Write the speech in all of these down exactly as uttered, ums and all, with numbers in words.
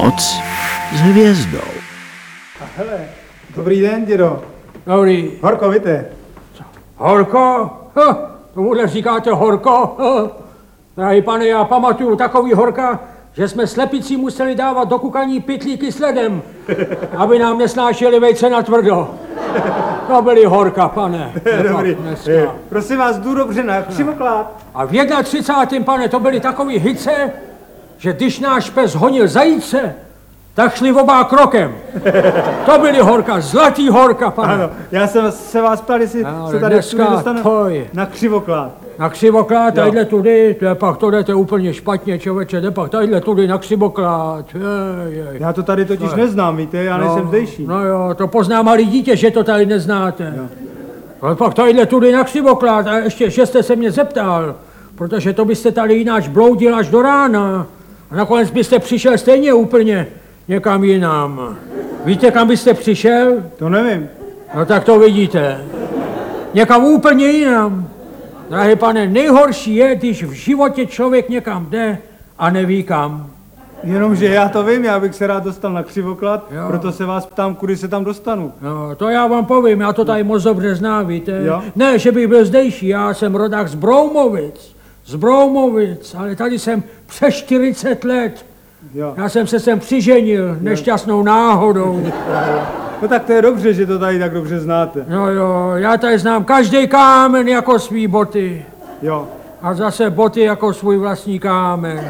Noc s hvězdou. A hele, dobrý den, dědo. Dobrý. Horko, víte? Horko? Ha, tomuhle říkáte horko? Ha. Drahý pane, já pamatuju takový horka, že jsme slepici museli dávat do kukaní pytlíky s ledem, aby nám nesnášeli vejce na tvrdo. To byly horka, pane. Dobrý. Je, prosím vás, jdu dobře na křivoklád. A v třicátém prvním pane, to byly takový hyce, že když náš pes honil zajíce, tak šli oba krokem. To byly horka, zlatý horka, pane. Ano, já jsem se vás ptal, jestli ano, se tady dostane na křivoklád. Na křivoklád, tadyhle tudy, to je pak to jdete úplně špatně, člověče, jde pak tadyhle tudy na křivoklád. Jej, jej. Já to tady totiž neznám, víte, já no, nejsem zdejší. No jo, to pozná malý dítě, že to tady neznáte. Jo. Ale pak tadyhle tudy na křivoklád a ještě, že jste se mě zeptal, protože to byste tady jináč bloudil až do rána. A nakonec byste přišel stejně úplně někam jinam. Víte, kam byste přišel? To nevím. No tak to vidíte. Někam úplně jinam. Drahý pane, nejhorší je, když v životě člověk někam jde a neví kam. Jenomže já to vím, já bych se rád dostal na křivoklad, jo. Proto se vás ptám, kudy se tam dostanu. No, to já vám povím, já to tady moc dobře znám, víte. Jo. Ne, že bych byl zdejší, já jsem rodák z Broumovic. Z Broumovic, ale tady jsem přes čtyřicet let. Jo. Já jsem se sem přiženil nešťastnou náhodou. No tak to je dobře, že to tady tak dobře znáte. No jo, já tady znám každý kámen jako svý boty. Jo. A zase boty jako svůj vlastní kámen.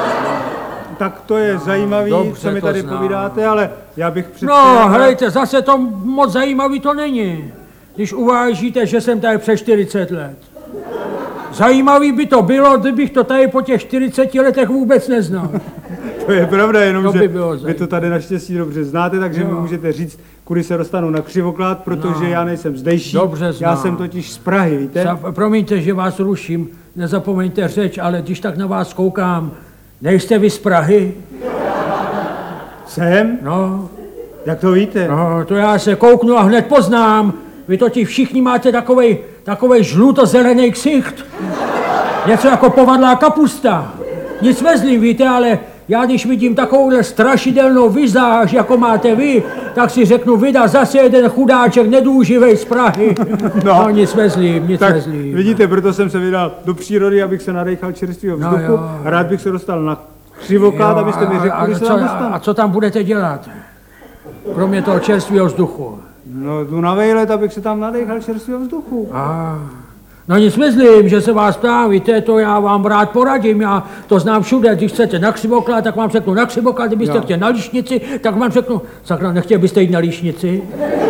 Tak to je zajímavý, dobře co mi tady znám. povídáte, ale já bych přece... No, hlejte, zase to moc zajímavý to není, když uvážíte, že jsem tady přes čtyřicet let. Zajímavý by to bylo, kdybych to tady po těch čtyřiceti letech vůbec neznal. To je pravda, jenom to že by vy to tady naštěstí dobře znáte, takže jo. Mi můžete říct, kudy se dostanu na křivoklad, protože no. Já nejsem zdejší. Dobře znám. Já jsem totiž z Prahy, víte? Za, promiňte, že vás ruším, nezapomeňte řeč, ale když tak na vás koukám, nejste vy z Prahy? Jsem? No. Jak to víte? No, to já se kouknu a hned poznám. Vy totiž všichni máte takovej, takovej žluto-zelený ksicht. Něco jako povadlá kapusta. Nic vezlým, víte, ale já když vidím takovouhle strašidelnou vizáž, jako máte vy, tak si řeknu, vyda zase jeden chudáček nedůživej z Prahy. No, no nic vezlým, nic tak vezlým. Vidíte, proto jsem se vydal do přírody, abych se nadechal čerstvého vzduchu. No, a rád bych se dostal na křivoklad, abyste mi řekli, kudy se tam dostanu. A co tam budete dělat? Kromě toho čerstvého vzduchu. No, jdu na vejlet, abych se tam nadechal čerstvého vzduchu. A, no nic myslím, že se vás ptám, víte, to já vám rád poradím, já to znám všude, když chcete na křivoklad, tak vám řeknu na křivoklad, kdybyste chtěli na líšnici, tak vám řeknu, sakra, nechtěl byste jít na líšnici?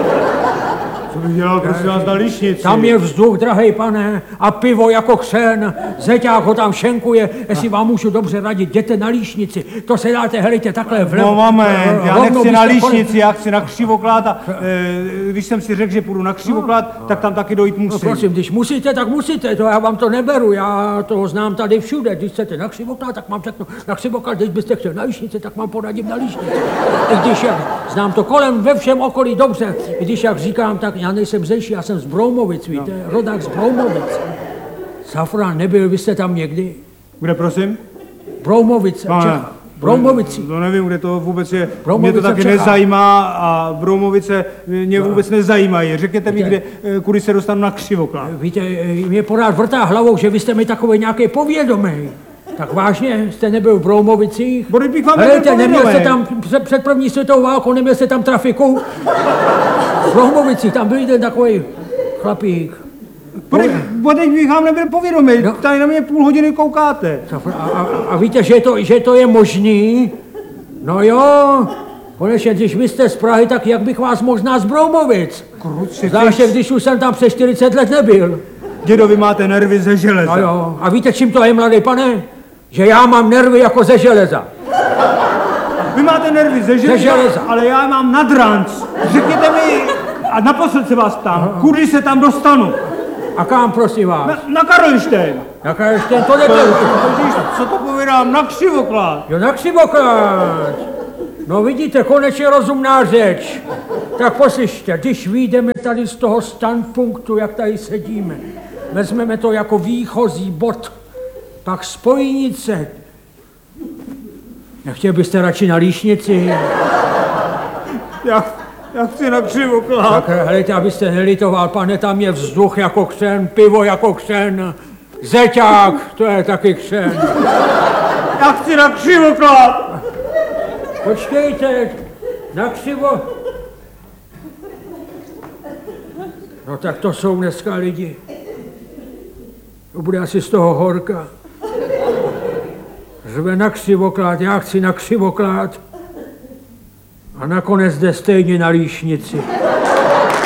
Co bych dělal, prosím vás, na líšnici? Tam je vzduch, drahej pane, a pivo jako křen, zeťák ho tam šenkuje, jestli vám můžu dobře radit, jděte na líšnici, to se dáte, helejte, takhle vlevo. No moment, já nechci na líšnici, já chci na křivoklad a e, když jsem si řekl, že půjdu na křivoklad, no, tak tam taky dojít musím. No prosím, když musíte, tak musíte, to já vám to neberu, já toho znám tady všude, když chcete na křivoklad, tak mám řeknu na křivoklad, když byste chtěli na líšnici, tak mám poradím na líšnici. I když jak znám to kolem ve všem okolí dobře, i když jak říkám, tak já nejsem zdejší, já jsem z Broumovic, víte, no. Rodák z Broumovic. Safran, nebyl byste tam někdy? Kde, prosím? Broumovice, no, Čech, Broumovici. No nevím, kde to vůbec je, Broumovice mě to taky nezajímá a Broumovice mě vůbec no. nezajímají. Řekněte mi, kde, kudy se dostanu na křivoklad. Víte, mě pořád vrtá hlavou, že vy jste mi takový nějaký povědomý. Tak vážně, jste nebyl v Broumovicích? Bude bych vám Helejte, neměl jste tam před první světovou válkou, neměl jste tam trafiku? V Broumovicích, tam byl jeden takový chlapík. Bude bych vám nebyl povědomý, no. Tady na mě půl hodiny koukáte. A, a, a víte, že to, že to je možný? No jo, konečně, když vy jste z Prahy, tak jak bych vás možná z Broumovic? Zvláště, když už jsem tam přes čtyřicet let nebyl. Dědo, vy máte nervy ze železa. No jo, a víte, čím to je, mladý pane? Že já mám nervy jako ze železa. Vy máte nervy ze železa, ze železa. Ale já mám nadranc. Řekněte mi, a naposled se vás ptám, no. Kudy se tam dostanu? A kam, prosím vás? Na, na Karlštejn. Na Karlštejn, to jdete. Co to povídám, na křivoklad. Jo, na křivoklad. No vidíte, konečně rozumná řeč. Tak poslyšte, když vyjdeme tady z toho standpunktu, jak tady sedíme, vezmeme to jako výchozí bod, pak spojnice Nechtěl byste radši na líšnici? Já, já chci na křivoklát. Tak helejte, abyste nelitoval, pane, tam je vzduch jako křen, pivo jako křen, zeťák, to je taky křen. Já chci na křivoklát. Počkejte, na křivo... No tak to jsou dneska lidi. To bude asi z toho horka. Řve na křivoklát, já chci na křivoklát. A nakonec jde stejně na líšnici.